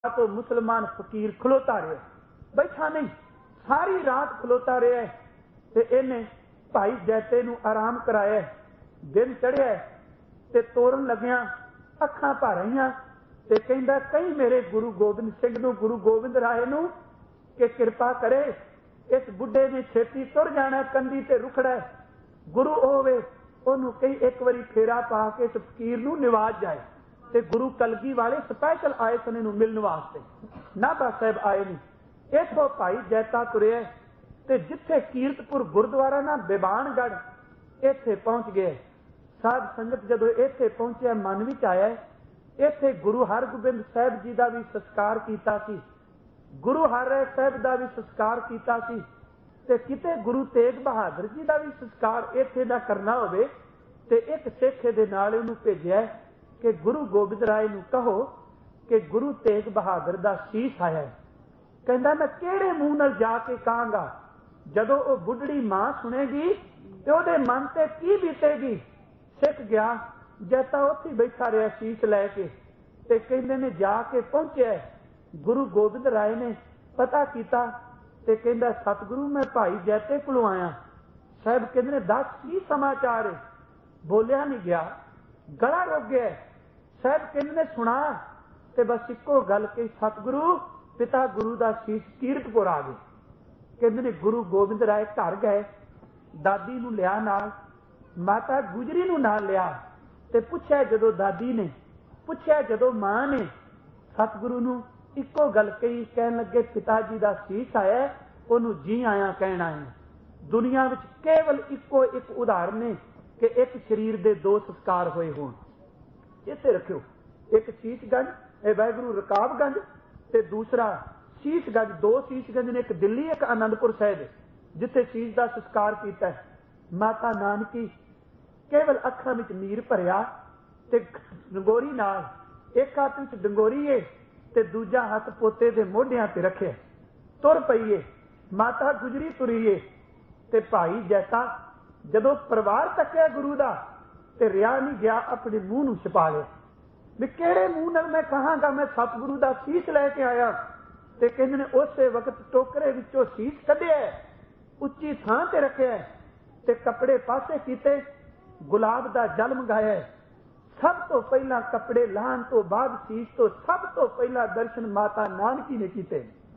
तो मुसलमान फकीर खलोता रहा, बैठा नहीं, सारी रात खलोता रहा ते इन्हें भाई जैते नूं आराम कराया। दिन चढ़िया ते तोरन लग्या, अखां भर आईयां ते कहंदा कई मेरे गुरु गोबिंद सिंह नूं, गुरु गोबिंद राय नूं कि कृपा करे, इस बुढ़े ने छेती तुर जाना, कंधी ते रुखड़ा गुरु होवे, ओनूं कई एक बारी फेरा पा के इस फकीर नूं निवाज जाए। ते गुरु कलगी वाले स्पैशल आए सन इहनूं मिलण वास्ते, नाभा साहिब आए नहीं। इथों भाई जैता तुरिया ते जिथे कीरतपुर गुरुद्वारा ना बेबानगढ़ इत्थे पहुंच गए। साध संगत जदों इत्थे पहुंचिया मन विच आया इत्थे गुरु हरगोबिंद साहिब जी का भी संस्कार कीता सी, गुरु हरराय साहिब का भी संस्कार कीता सी ते किते गुरु तेग बहादुर जी का भी संस्कार इत्थे ना करना होवे ते एक सिख दे नाल उहनूं भेजिया कि गुरु गोबिंद राय नूं कहो कि गुरु तेग बहादुर का शीश आया। कहंदा मैं किहड़े मूंह नाल जाके कहांगा, जदों वो बुढ़ड़ी मां सुनेगी ते ओहदे मन ते की बीतेगी। सिख गया, जैता उत्थे बैठा रहा शीश लैके ते कहंदे ने जाके पहुंचे। गुरु गोबिंद राय ने पता किया ते कहंदा सतगुरु मैं भाई जैते कोलों आया। साहब कहंदे ने दस की समाचार है। बोलिया नहीं गया, गला रुक गया। साहब कहंदे ने सुना ते बस इक्को गल कही, सतगुरु पिता गुरु का शीश कीरतपुर आ गए। कहंदे ने गुरु गोबिंद राय घर गए, दादी नूं लिया नाल, माता गुजरी नूं नाल लिया ते पुछया, जदों दादी ने पुछया, जदों मां ने सतगुरु नूं इक्को गल कही, कहन लगे पिता जी का शीश आया, ओनूं जी आया कहना है। दुनिया विच केवल इक्को एक उदाहरण है कि एक शरीर दे दो संस्कार होए होण। इत्थे रखियो, एक शीशगंज वाहिगुरू रकाबगंज ते दूसरा शीशगंज। दो शीशगंज ने, एक दिल्ली एक आनंदपुर साहिब, जिथे शीश का संस्कार किया है। माता नानकी केवल अखां विच नीर भरिया ते डंगोरी नाल, एक हाथ विच डंगोरी है ते दूजा हाथ पोते दे मोढियां ते रखे तुर पई है। माता गुजरी तुरी है ते भाई जैसा जदों परिवार तकिया गुरु दा ते रिया नहीं गया, अपने मूँह नूं छुपा लिया भी किहड़े मूँह नाल मैं कहांगा मैं सतगुरु दा शीश लैके आया। ते कहंदे ने उसे वक्त टोकरे विचों शीश कढिया, उच्ची थां ते रखिया ते कपड़े पासे कीते, गुलाब दा जल मंगाया। सब तो पहला कपड़े लाहन तो बाद शीश तो सब तो पहला दर्शन माता नानकी ने कीते।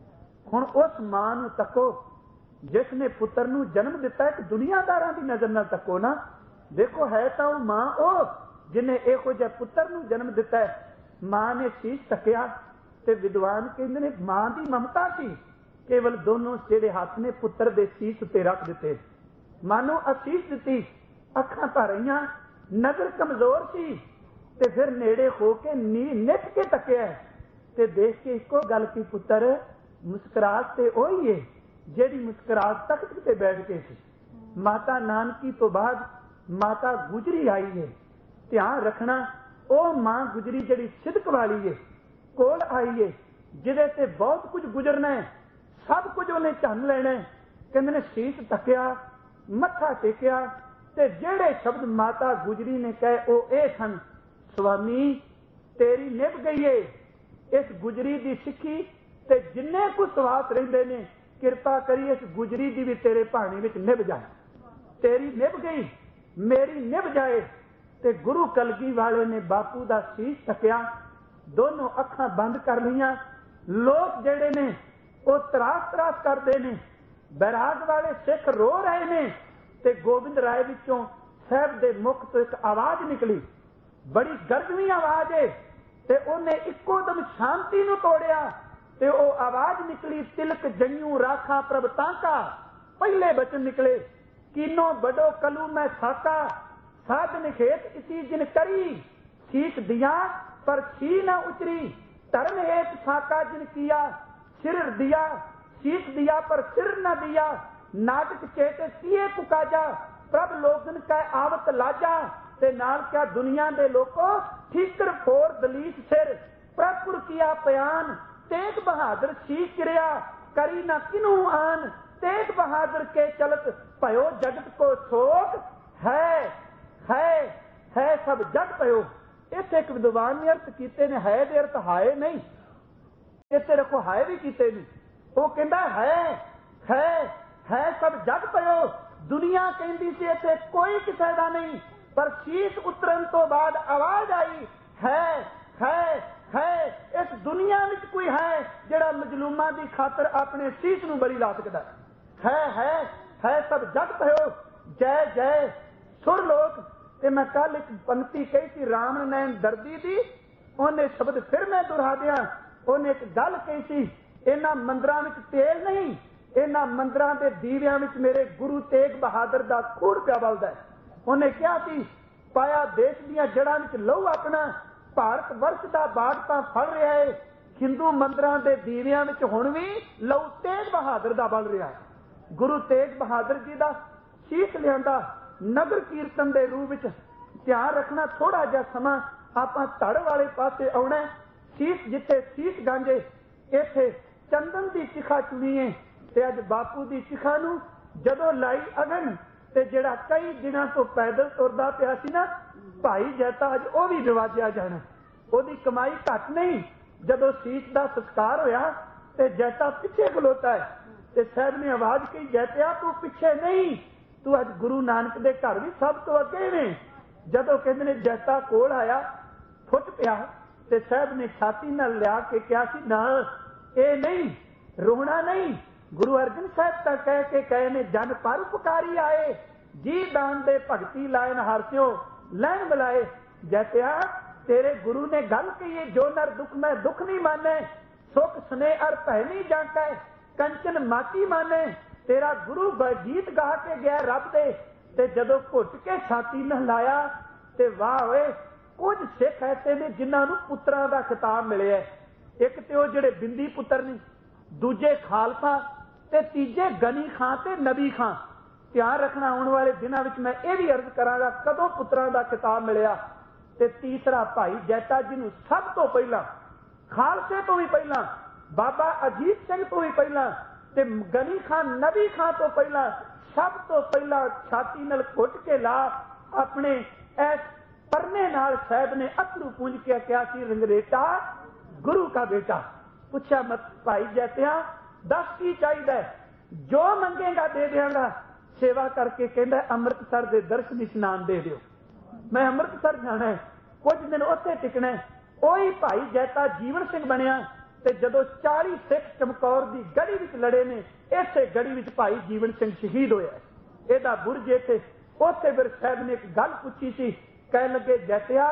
हुण उस मां नूं तको जिसने पुत्र नूं जन्म दिता, एक दुनियादारां दी नज़र नाल तको ना। देखो है तो वो मां ओ जिन्हें इहो जिहा पुत्र नूं जन्म दिता है। मां ने शीश तकिया ते विद्वान कहंदे ने मां दी ममता सी, केवल दोनों जेड़े हाथ ने पुत्र दे शीश उत्ते रख दिते, मानो आशीष दिती। अखां भर आईयां, नजर कमजोर सी ते फिर नेड़े होके निठ के तकिया ते देख के इको गल की, पुत्र मुस्कुराहट ते ओही है जेड़ी मुस्कुराहट तख्त ते बैठ के सी। माता नानकी तो बाद माता गुजरी आई है। ध्यान रखना, ओ मां गुजरी जड़ी सिदक वाली है कोल आई है, जिदे ते बहुत कुछ गुजरना है, सब कुछ उन्हें झन लेना है। कहंदे ने शीश तकिया, मत्था टेकिया ते जेड़े शब्द माता गुजरी ने कहे ओ ए सन, स्वामी तेरी निभ गई है। इस गुजरी दी सिक्खी ते जिन्ने कुछ सवास रहिंदे ने, किरपा करी इस गुजरी दी भी तेरे पानी विच निभ जाए। तेरी निभ गई, मेरी निभ जाए। ते गुरु कलगी वाले ने बापू दा शीश तकिया, दोनों अखां बंद कर लियां। लोग जेड़े ने वो तरास तरास करते ने, बैराग वाले सिख रो रहे ने ते गोबिंद राय विचों साहब दे मुख तो एक आवाज निकली, बड़ी गर्जवी आवाज है ते उन्हें इक्को दम शांति नूं तोड़िया ते वो आवाज निकली, तिलक जंयू राखा प्रभ ताका। पहले बचन निकले, कीनो बड़ो कलू मैं साका, साध निखेत इसी जिन करी, शीश दिया पर छी न उचरी, धर्म हेत साका जिन किया, सिर दिया शीश दिया पर सिर न दिया, नाटक चेत किए पुकाजा, प्रभ लोगन का आवत लाजा, ते नाल क्या दुनिया दे लोको ठीकर फोर दलीस सिर, प्रभुर किया बयान, तेग बहादुर शीश गिरिया, करी न किनू आन, तेग बहादुर के चलत भयो जगत को शोक, है सब जग पयो। इस एक विद्वान ने अर्थ कीते ने, है दे अर्थ हाय नहीं। कि तेरे को हाय भी कीते नहीं। वो कहता है सब जग पयो। दुनिया कहती सी इत्थे कोई किसी का नहीं, पर शीश उतरन तो बाद आवाज आई है इस दुनिया में कोई है जिहड़ा मजलूमां दी खातर अपने शीश नूं बली ला सकदा है सब जग पयो। जय जय सुर लोक। ते मैं कल एक पंक्ति कही थी राम नैन दर्दी दी, उन्हें शब्द फिर मैं दोहरा दिया। उन्हें एक गल कही थी इन्हां मंदिरां विच तेल नहीं, इन्हां मंदिरां दे दीवियां विच मेरे गुरु तेग बहादुर दा खून पिया बलदा है। उन्हें कहा सी पाया देश दीयां जड़ां विच लहू अपना, भारत वर्ष दा बाग तां फड़ रहा है, हिंदू मंदिरां दे दीवियां विच हुण भी लहू तेग बहादुर दा बल रहा है। गुरु तेग बहादुर जी दा शीश लियांदा नगर कीर्तन दे रूप विच। ध्यान रखना थोड़ा जिहा समां आपां धड़ वाले पासे आउणा। शीश जिथे शीश गांजे इत्थे चंदन दी चिखा चुनीए। ते अज बापू दी चिखा नूं जदों लाई अगन ते जिहड़ा कई दिनां तो पैदल तुरदा पिया सी ना भाई जैता अज वो भी नवाजिया जाना। ओदी कमाई घट नहीं। जदों शीश दा संस्कार होया ते जैता पिछे खलोता है ते साहब ने आवाज कही जैतिया तू पिछे नहीं, तू अज गुरु नानक दे घर भी सब तो अगे ने। जदों कहंदे ने जैता कोल आया फुट पिया ते साहब ने छाती नाल लिया के कहा सी ना ये नहीं रोना नहीं। गुरु अर्जन साहब तक कह के कहे ने जन पर उपकारी आए, जी दान दे भगती लायन हारस्यो लैन मिलाए। जैतिया तेरे गुरु ने गल कही जो नर दुख में दुख नहीं माने, सुख स्नेह अर भय नहीं जांका, कंचन माटी माने। तेरा गुरु गीत गा के गया रब दे ते जदों घुट के छाती नहलाया ते वाह होए। कुछ सिख ऐसे ने जिन्हां नूं पुत्रां दा खिताब मिलिया। एक ते ओ जिहड़े बिंदी पुत्र ने, दूजे खालसा ते तीजे गनी खां ते नबी खां। ध्यान रखना आने वाले दिनों में मैं ये भी अर्ज करांगा कदों पुत्रां दा खिताब मिलिया। ते तीसरा भाई जैता जी नूं सब तो पहला खालसे तो भी पहला, बाबा अजीत सिंह तो भी पहला ते गनी खान नबी खां तो पहला, सब तो पहला छाती नाल घुट के ला अपने इस परने नाल साहब ने अथरू पूंज के क्या सी रंगरेटा गुरु का बेटा। पूछा मत भाई जैतिया दस की चाहिए, जो मंगेगा दे देंगा। सेवा करके कहता अमृतसर के दर्शन इशनान दे दियो, मैं अमृतसर जाना है, कुछ दिन उत्थे टिकना है। ओही भाई जैता जीवन सिंह बनिया ते जदों 40 सिख चमकौर की गढ़ी विच लड़े ने, इसे गढ़ी विच भाई जीवन सिंह शहीद होया। एदा बुरज इत्थे उत्थे फिर साहब ने एक गल पूछी सी, कह लगे जैतिया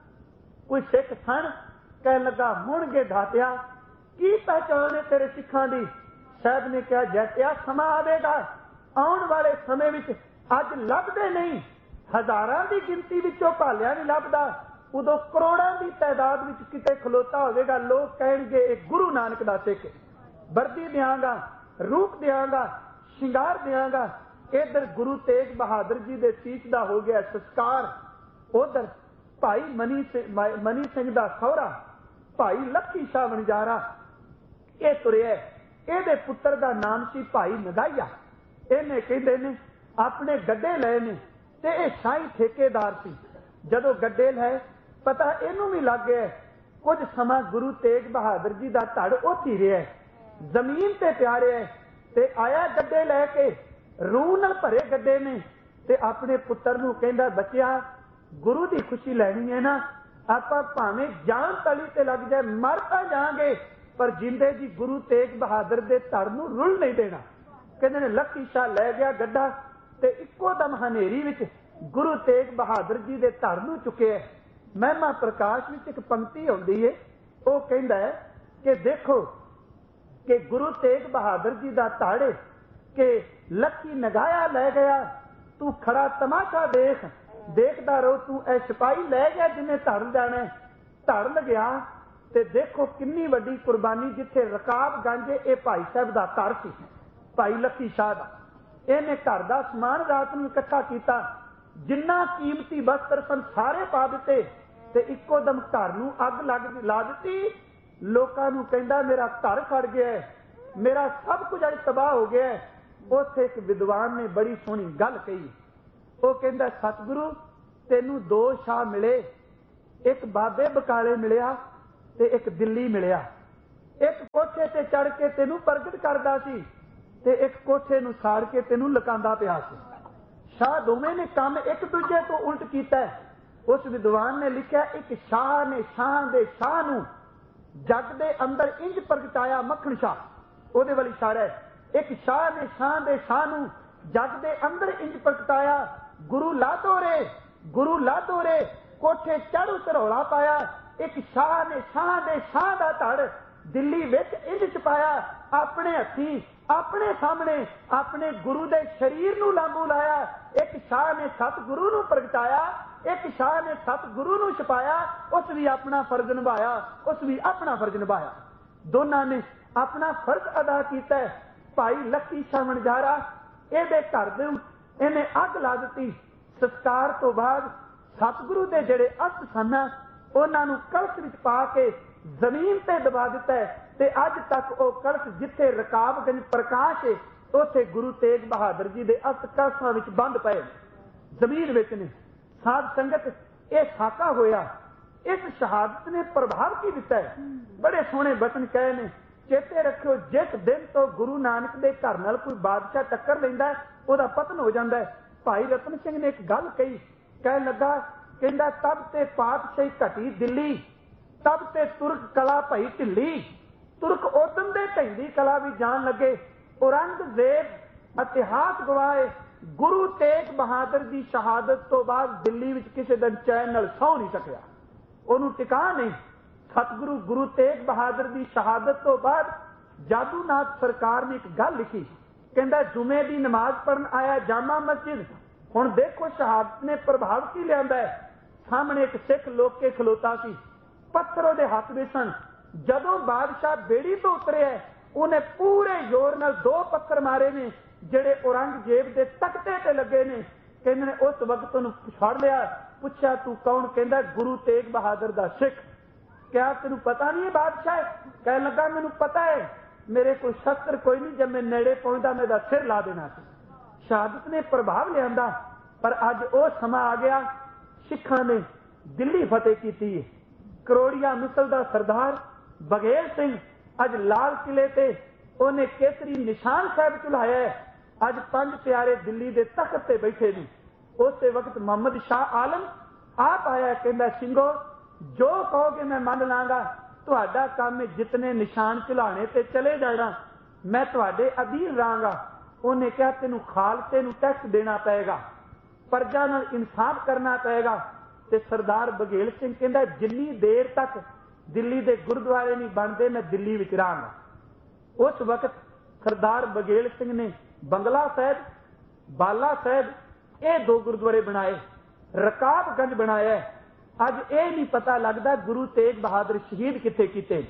कोई सिख सन, कह लगा मुणगे दातिया की पहचान है तेरे सिखां दी। साहब ने कहा जैतिया समा आवेगा, आने वाले समय में अज लभदे नहीं, हजारां की गिनती विचों भालिया नहीं लभदा, उदों करोड़ां की तादाद विच किते खलोता होवेगा। लोग कहणगे एक गुरु नानक दा सिख, वर्दी देंगा, रूप देंगा, शिंगार देंगा। इधर गुरु तेग बहादुर जी दे शीश दा हो गया संस्कार, उधर भाई मनी सिंह दा सौरा भाई लखी शाह वणजारा ये तुरिया। ਇਹਦੇ पुत्र का नाम सी भाई नगाइया। इन्हें कहते ने अपने गड्ढे लए ने ते ये शाही ठेकेदार सी। जदों गड्ढे लए पता इनू भी लग गया कुछ समा गुरु तेग बहादुर जी का धड़ उत्थे रहा, जमीन ते प्यारे है ते आया गड्ढे लैके रूह नाल भरे गड्ढे ने ते अपने पुत्र नूं कहंदा बच्चिया गुरु की खुशी लैनी है ना, आपां भावें जान तली ते लग जाए मर तां जांगे पर जिंदे जी गुरु तेग बहादुर दे धड़ नूं रुल नहीं देना। कहंदे ने लखी शाह लै गया गड्ढा ते इक्को दम हनेरी विच गुरु तेग बहादुर जी दे धड़ नूं चुकिया। महिमा प्रकाश विच एक पंक्ति आउंदी है, वो कहंदा है कि देखो कि गुरु तेग बहादुर जी दा धड़ है कि लखी नगाया लै गया, तू खड़ा तमाशा देख, देखदा रहो तू ऐ सिपाही लै गया जिन्हें धड़ जाना, धड़ लग्या ते देखो किन्नी वड्डी कुर्बानी। जिथे रकाब गांजे ये भाई साहब का घर सी, भाई लखी शाह का। इन्हें घर का समान रात में इकट्ठा किया, जिन्ना कीमती वस्त्र सन सारे पा दिते ते इक्को दम घर नूं अग ला दी। लोकां नूं कहंदा मेरा घर सड़ गया है, मेरा सब कुछ अज तबाह हो गया है। उत्थे एक विद्वान ने बड़ी सोहनी गल कही, वो कहंदा सतगुरु तेनू दो शाह मिले, एक बाबे बकाले मिलिया ते एक दिल्ली मिलिया। ਇੱਕ ਕੋਠੇ ਤੇ ਚੜ ਕੇ ਤੈਨੂੰ ਪ੍ਰਗਟ ਕਰਦਾ ਸੀ ਤੇ ਇੱਕ ਕੋਠੇ ਨੂੰ ਸਾੜ ਕੇ ਤੈਨੂੰ ਲੁਕਾਉਂਦਾ ਪਿਆ ਸੀ। ਸ਼ਾਹ ਦੋਵੇਂ ਨੇ ਕੰਮ ਇੱਕ ਦੂਜੇ ਤੋਂ ਉਲਟ ਕੀਤਾ। ਉਸ ਵਿਦਵਾਨ ਨੇ ਲਿਖਿਆ, ਇੱਕ ਸ਼ਾਹ ਨੇ ਸ਼ਾਹ ਦੇ ਸ਼ਾਹ ਨੂੰ ਜੱਗ ਦੇ ਅੰਦਰ ਇੰਜ ਪ੍ਰਗਟਾਇਆ, ਮੱਖਣ ਸ਼ਾਹ ਉਹਦੇ ਵੱਲ ਇਸ਼ਾਰਾ ਹੈ। ਇੱਕ ਸ਼ਾਹ ਨੇ ਸ਼ਾਹ ਦੇ ਸ਼ਾਹ ਨੂੰ ਜੱਗ ਦੇ ਅੰਦਰ ਇੰਜ ਪ੍ਰਗਟਾਇਆ, ਗੁਰੂ ਲਾਧੋ ਰੇ ਕੋਠੇ ਚੜ੍ਹ ਉਤਰੌਲਾ ਪਾਇਆ। ਇੱਕ ਸ਼ਾਹ ਨੇ ਸ਼ਾਹ ਦੇ ਸ਼ਾਹ ਦਾ ਧੜ ਦਿੱਲੀ ਵਿੱਚ ਇੰਜ ਛਪਾਇਆ, ਆਪਣੇ ਹੱਥੀਂ ਆਪਣੇ ਸਾਹਮਣੇ ਆਪਣੇ ਗੁਰੂ ਦੇ ਸਰੀਰ ਨੂੰ ਲਾਂਬੂ ਲਾਇਆ। ਇੱਕ ਸ਼ਾਹ ਨੇ ਸਤਿਗੁਰੂ ਨੂੰ ਪ੍ਰਗਟਾਇਆ, ਇੱਕ ਸ਼ਾਹ ਨੇ ਸਤਿਗੁਰੂ ਨੂੰ ਛਪਾਇਆ। ਉਸ ਵੀ ਆਪਣਾ ਫਰਜ਼ ਨਿਭਾਇਆ, ਦੋਨਾਂ ਨੇ ਆਪਣਾ ਫਰਜ਼ ਅਦਾ ਕੀਤਾ। ਭਾਈ ਲੱਕੀ ਸ਼ਾਹ ਵਣਜਾਰਾ ਇਹਦੇ ਘਰ ਦੇ ਇਹਨੇ ਅੱਗ ਲਾ ਦਿੱਤੀ। ਸੰਸਕਾਰ ਤੋਂ ਬਾਅਦ ਸਤਿਗੁਰੂ ਦੇ ਜਿਹੜੇ ਅਸਥ ਸਨ ਉਹਨਾਂ ਨੂੰ ਕਲਸ਼ ਵਿੱਚ ਪਾ ਕੇ ਜ਼ਮੀਨ ਤੇ ਦਬਾ ਦਿੱਤਾ ਤੇ ਅੱਜ ਤੱਕ ਉਹ ਕਲਸ਼ ਜਿੱਥੇ ਰਕਾਬਗੰਜ ਪ੍ਰਕਾਸ਼ ਹੈ ਉੱਥੇ ਗੁਰੂ ਤੇਗ ਬਹਾਦਰ ਜੀ ਦੇ ਅਸਥ ਕਲਸ਼ਾਂ ਵਿੱਚ ਬੰਦ ਪਏ ਜ਼ਮੀਨ ਵਿੱਚ ਨੇ। ਸਾਧ ਸੰਗਤ, ਇਹ ਸਾਕਾ ਹੋਇਆ। ਇਸ ਸ਼ਹਾਦਤ ਨੇ ਪ੍ਰਭਾਵ ਕੀ ਦਿੱਤਾ ਹੈ? ਬੜੇ ਸੋਹਣੇ ਬਚਨ ਕਹੇ ਨੇ। ਚੇਤੇ ਰੱਖਿਓ, ਜਿਸ ਦਿਨ ਤੋਂ ਗੁਰੂ ਨਾਨਕ ਦੇ ਘਰ ਨਾਲ ਕੋਈ ਬਾਦਸ਼ਾਹ ਟੱਕਰ ਲੈਂਦਾ ਉਹਦਾ ਪਤਨ ਹੋ ਜਾਂਦਾ ਹੈ। ਭਾਈ ਰਤਨ ਸਿੰਘ ਨੇ ਇੱਕ ਗੱਲ ਕਹੀ, ਕਹਿਣ ਲੱਗਾ, ਕਹਿੰਦਾ ਤਬ ਤੇ ਪਾਤਸ਼ਾਹੀ ਘਟੀ ਦਿੱਲੀ, ਤਬ ਤੇ ਤੁਰਕ ਕਲਾ ਭਈ ਢਿੱਲੀ। ਤੁਰਕ ਉਦਮ ਦੇ ਢੈਂਦੀ ਕਲਾ ਵੀ ਜਾਣ ਲੱਗੇ। ਔਰੰਗਜ਼ੇਬ ਇਤਿਹਾਸ ਗਵਾਏ, ਗੁਰੂ ਤੇਗ ਬਹਾਦਰ ਦੀ ਸ਼ਹਾਦਤ ਤੋਂ ਬਾਅਦ ਦਿੱਲੀ ਵਿੱਚ ਕਿਸੇ ਦਿਨ ਚੈਨ ਨਾਲ ਸੌ ਨਹੀਂ ਸਕਿਆ, ਉਹਨੂੰ ਟਿਕਾ ਨਹੀਂ। ਸਤਿਗੁਰੂ ਗੁਰੂ ਤੇਗ ਬਹਾਦਰ ਦੀ ਸ਼ਹਾਦਤ ਤੋਂ ਬਾਅਦ ਜਾਦੂਨਾਥ ਸਰਕਾਰ ਨੇ ਇੱਕ ਗੱਲ ਲਿਖੀ, ਕਹਿੰਦਾ ਜੁਮੇ ਦੀ ਨਮਾਜ਼ ਪੜ੍ਹਨ ਆਇਆ ਜਾਮਾ ਮਸਜਿਦ। ਹੁਣ ਦੇਖੋ ਸ਼ਹਾਦਤ ਨੇ ਪ੍ਰਭਾਵ ਕੀ ਲਿਆਂਦਾ ਹੈ। ਸਾਹਮਣੇ ਇੱਕ ਸਿੱਖ ਲੋਕ ਕੇ ਖਲੋਤਾ ਸੀ, ਪੱਥਰ ਉਹਦੇ ਹੱਥ ਵਿੱਚ ਸਨ। ਜਦੋਂ ਬਾਦਸ਼ਾਹ ਬੇੜੀ ਤੋਂ ਉਤਰਿਆ ਉਹਨੇ ਪੂਰੇ ਜ਼ੋਰ ਨਾਲ 2 ਪੱਥਰ ਮਾਰੇ ਨੇ ਜਿਹੜੇ ਔਰੰਗਜ਼ੇਬ ਦੇ ਤਖਤੇ ਤੇ ਲੱਗੇ ਨੇ। ਕਹਿੰਦੇ ਨੇ ਉਸ ਵਕਤ ਉਹਨੂੰ ਫੜ ਲਿਆ, ਪੁੱਛਿਆ ਤੂੰ ਕੌਣ? ਕਹਿੰਦਾ ਗੁਰੂ ਤੇਗ ਬਹਾਦਰ ਦਾ ਸਿੱਖ। ਕਿਹਾ ਤੈਨੂੰ ਪਤਾ ਨਹੀਂ ਹੈ ਬਾਦਸ਼ਾਹ? ਕਹਿਣ ਲੱਗਾ ਮੈਨੂੰ ਪਤਾ ਹੈ, ਮੇਰੇ ਕੋਲ ਸ਼ਸਤਰ ਕੋਈ ਨਹੀਂ, ਜਦ ਮੈਂ ਨੇੜੇ ਪਹੁੰਚਦਾ ਮੈਂ ਇਹਦਾ ਸਿਰ ਲਾ ਦੇਣਾ ਸੀ। ਸ਼ਹਾਦਤ ਨੇ ਪ੍ਰਭਾਵ ਲਿਆਂਦਾ। ਪਰ ਅੱਜ ਉਹ ਸਮਾਂ ਆ ਗਿਆ, ਸਿੱਖਾਂ ਨੇ ਦਿੱਲੀ ਫਤਿਹ ਕੀਤੀ ਹੈ। ਕਰੋੜੀਆ ਮਿਸਲ ਦਾ ਸਰਦਾਰ ਬਘੇਲ ਸਿੰਘ ਅੱਜ ਲਾਲ ਕਿਲੇ ਤੇ ਉਹਨੇ ਕੇਸਰੀ ਨਿਸ਼ਾਨ ਸਾਹਿਬ ਚੁਲਾਇਆ। ਅੱਜ 5 ਪਿਆਰੇ ਦਿੱਲੀ ਦੇ ਤਖਤ ਤੇ ਬੈਠੇ ਨੇ। ਉਸੇ ਵਕਤ ਮੁਹੰਮਦ ਸ਼ਾਹ ਆਲਮ ਆਪ ਆਇਆ, ਕਹਿੰਦਾ ਸਿੰਘੋ ਜੋ ਕਹੋਗੇ ਮੈਂ ਮੰਨ ਲਾਂਗਾ, ਤੁਹਾਡਾ ਕੰਮ ਹੈ ਜਿਤਨੇ ਨਿਸ਼ਾਨ ਚੁਲਾਣੇ ਤੇ ਚਲੇ ਜਾਣਾ, ਮੈਂ ਤੁਹਾਡੇ ਅਧੀਨ ਰਹਾਂਗਾ। ਉਹਨੇ ਕਿਹਾ ਤੈਨੂੰ ਖਾਲਸੇ ਨੂੰ ਟੈਕਸ ਦੇਣਾ ਪਏਗਾ, ਪ੍ਰਜਾ ਨਾਲ ਇਨਸਾਫ ਕਰਨਾ ਪਏਗਾ। ਤੇ ਸਰਦਾਰ ਬਘੇਲ ਸਿੰਘ ਕਹਿੰਦਾ ਜਿੰਨੀ ਦੇਰ ਤੱਕ ਦਿੱਲੀ ਦੇ ਗੁਰਦੁਆਰੇ ਨਹੀਂ ਬਣਦੇ ਮੈਂ ਦਿੱਲੀ ਵਿੱਚ ਰਹਾਂਗਾ। ਉਸ ਵਕਤ ਸਰਦਾਰ ਬਘੇਲ ਸਿੰਘ ਨੇ ਬੰਗਲਾ ਸਾਹਿਬ, ਬਾਲਾ ਸਾਹਿਬ ਇਹ 2 ਗੁਰਦੁਆਰੇ ਬਣਾਏ, ਰਕਾਬਗੰਜ ਬਣਾਇਆ। ਅੱਜ ਇਹ ਨਹੀਂ ਪਤਾ ਲੱਗਦਾ ਗੁਰੂ ਤੇਗ ਬਹਾਦਰ ਸ਼ਹੀਦ ਕਿੱਥੇ ਕੀਤੇ,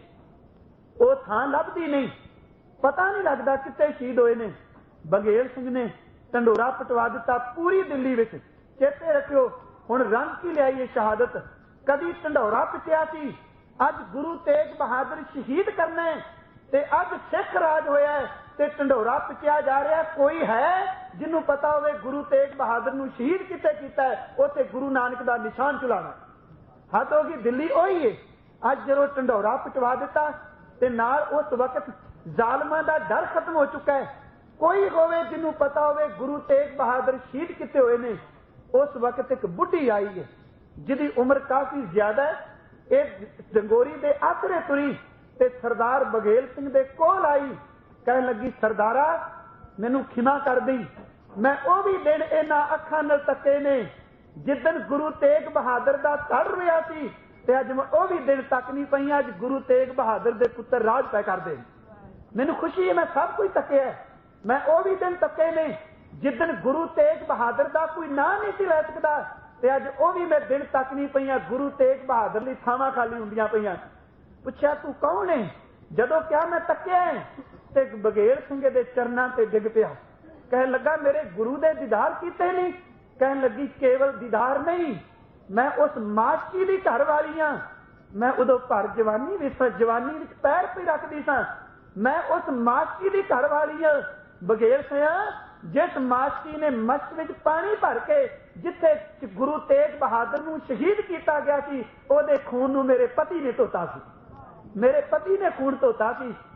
ਉਹ ਥਾਂ ਲੱਭਦੀ ਨਹੀਂ, ਪਤਾ ਨਹੀਂ ਲੱਗਦਾ ਕਿੱਥੇ ਸ਼ਹੀਦ ਹੋਏ ਨੇ। ਬਘੇਲ ਸਿੰਘ ਨੇ ਢੰਡੋਰਾ ਪਟਵਾ ਦਿੱਤਾ ਪੂਰੀ ਦਿੱਲੀ ਵਿੱਚ। ਚੇਤੇ ਰੱਖਿਓ, ਹੁਣ ਰੰਗ ਕੀ ਲਿਆਈ ਇਹ ਸ਼ਹਾਦਤ। ਕਦੀ ਢੰਡੋਰਾ ਪਿਟਿਆ ਸੀ, ਅੱਜ ਗੁਰੂ ਤੇਗ ਬਹਾਦਰ ਸ਼ਹੀਦ ਕਰਨਾ ਤੇ ਅੱਜ ਸਿੱਖ ਰਾਜ ਹੋਇਆ ਤੇ ਢੰਡੋਰਾ ਪਿਟਿਆ ਜਾ ਰਿਹਾ। ਕੋਈ ਹੈ ਜਿਹਨੂੰ ਪਤਾ ਹੋਵੇ ਗੁਰੂ ਤੇਗ ਬਹਾਦਰ ਨੂੰ ਸ਼ਹੀਦ ਕਿੱਥੇ ਕੀਤਾ ਹੈ? ਉੱਥੇ ਗੁਰੂ ਨਾਨਕ ਦਾ ਨਿਸ਼ਾਨ ਚੁਲਾਣਾ। ਹੱਦ ਹੋ ਗਈ, ਦਿੱਲੀ ਉਹੀ ਹੈ। ਅੱਜ ਜਦੋਂ ਢੰਡੋਰਾ ਪਿਟਵਾ ਦਿੱਤਾ ਤੇ ਨਾਲ ਉਸ ਵਕਤ ਜ਼ਾਲਮਾਂ ਦਾ ਡਰ ਖਤਮ ਹੋ ਚੁੱਕਾ ਹੈ। ਕੋਈ ਹੋਵੇ ਜਿਹਨੂੰ ਪਤਾ ਹੋਵੇ ਗੁਰੂ ਤੇਗ ਬਹਾਦਰ ਸ਼ਹੀਦ ਕਿੱਥੇ ਹੋਏ ਨੇ। ਉਸ ਵਕਤ ਇੱਕ ਬੁੱਢੀ ਆਈ ਹੈ ਜਿਹਦੀ ਉਮਰ ਕਾਫੀ ਜ਼ਿਆਦਾ ਹੈ, ਇਹ ਡੰਗੋਰੀ ਦੇ ਆਸਰੇ ਤੁਰੀ ਤੇ ਸਰਦਾਰ ਬਘੇਲ ਸਿੰਘ ਦੇ ਕੋਲ ਆਈ, ਕਹਿਣ ਲੱਗੀ ਸਰਦਾਰਾ ਮੈਨੂੰ ਖਿਮਾ ਕਰ ਦੇਈ, ਮੈਂ ਉਹ ਵੀ ਦਿਨ ਇਹਨਾਂ ਅੱਖਾਂ ਨਾਲ ਤੱਕੇ ਨੇ ਜਿੱਦਣ ਗੁਰੂ ਤੇਗ ਬਹਾਦਰ ਦਾ ਧੜ ਰਿਹਾ ਸੀ ਤੇ ਅੱਜ ਮੈਂ ਉਹ ਵੀ ਦਿਨ ਤੱਕ ਨਹੀਂ ਪਈਆਂ। ਅੱਜ ਗੁਰੂ ਤੇਗ ਬਹਾਦਰ ਦੇ ਪੁੱਤਰ ਰਾਜ ਪੈ ਕਰਦੇ, ਮੈਨੂੰ ਖੁਸ਼ੀ ਹੈ, ਮੈਂ ਸਭ ਕੁਝ ਤੱਕਿਆ, ਮੈਂ ਉਹ ਵੀ ਦਿਨ ਤੱਕੇ ਨੇ ਜਿੱਦਣ ਗੁਰੂ ਤੇਗ ਬਹਾਦਰ ਦਾ ਕੋਈ ਨਾਂ ਨਹੀਂ ਸੀ ਲੈ ਸਕਦਾ ਤੇ ਅੱਜ ਉਹ ਵੀ ਮੈਂ ਦਿਨ ਤੱਕ ਨਹੀਂ ਪਈਆਂ। ਗੁਰੂ ਤੇਗ ਬਹਾਦਰ ਲਈ ਥਾਵਾਂ ਖਾਲੀ ਹੁੰਦੀਆਂ ਪਈਆਂ। ਪੁੱਛਿਆ ਤੂੰ ਕੌਣ ਹੈ? ਜਦੋਂ ਕਿਹਾ ਮੈਂ ਤੱਕਿਆ ਤੇ ਬਘੇਲ ਸਿੰਘ ਦੇ ਚਰਨਾਂ ਤੇ ਡਿੱਗ ਪਿਆ, ਕਹਿਣ ਲੱਗਾ ਮੇਰੇ ਗੁਰੂ ਦੇ ਦੀਦਾਰ ਕੀਤੇ ਨਹੀਂ? ਕਹਿਣ ਲੱਗੀ ਕੇਵਲ ਦੀਦਾਰ ਨਹੀਂ, ਮੈਂ ਉਸ ਮਾਸਕੀ ਦੀ ਘਰ ਵਾਲੀ ਹਾਂ। ਮੈਂ ਉਦੋਂ ਭਰ ਜਵਾਨੀ ਵਿੱਚ ਪੈਰ ਪਈ ਰੱਖਦੀ ਸਾਂ। ਮੈਂ ਉਸ ਮਾਸਕੀ ਦੀ ਘਰ ਵਾਲੀ ਹਾਂ। ਬਘੇਲ ਸਿਆ ਜਿਸ ਮਾਸਕੀ ਨੇ ਮਸਤ ਵਿੱਚ ਪਾਣੀ ਭਰ ਕੇ ਜਿੱਥੇ ਗੁਰੂ ਤੇਗ ਬਹਾਦਰ ਨੂੰ ਸ਼ਹੀਦ ਕੀਤਾ ਗਿਆ ਸੀ ਉਹਦੇ ਖੂਨ ਨੂੰ ਮੇਰੇ ਪਤੀ ਨੇ ਧੋਤਾ ਸੀ। ਮੇਰੇ ਪਤੀ ਨੇ ਖੂਨ ਧੋਤਾ ਸੀ,